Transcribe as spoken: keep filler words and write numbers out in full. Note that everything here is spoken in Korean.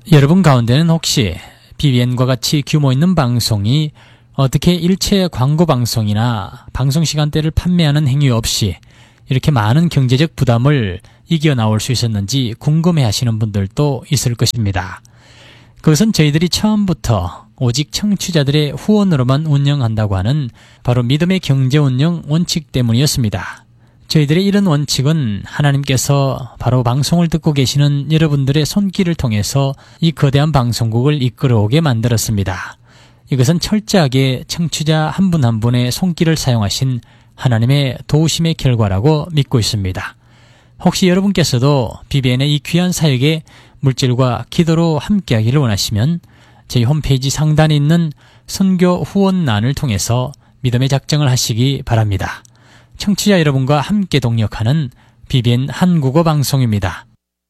여러분 가운데는 혹시 비비엔과 같이 규모 있는 방송이 어떻게 일체 광고 방송이나 방송 시간대를 판매하는 행위 없이 이렇게 많은 경제적 부담을 이겨 나올 수 있었는지 궁금해 하시는 분들도 있을 것입니다. 그것은 저희들이 처음부터 오직 청취자들의 후원으로만 운영한다고 하는 바로 믿음의 경제 운영 원칙 때문이었습니다. 저희들의 이런 원칙은 하나님께서 바로 방송을 듣고 계시는 여러분들의 손길을 통해서 이 거대한 방송국을 이끌어오게 만들었습니다. 이것은 철저하게 청취자 한 분 한 분의 손길을 사용하신 하나님의 도우심의 결과라고 믿고 있습니다. 혹시 여러분께서도 비비엔의 이 귀한 사역에 물질과 기도로 함께하기를 원하시면 저희 홈페이지 상단에 있는 선교 후원란을 통해서 믿음의 작정을 하시기 바랍니다. 청취자 여러분과 함께 동역하는 비비엔 한국어 방송입니다.